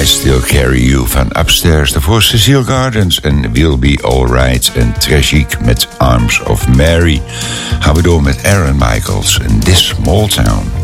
I Still Carry You van Upstairs. Daarvoor Cecile Gardens en We'll Be Alright. En Tragiek met Arms of Mary. Gaan we door met Aaron Michaels en This Small Town.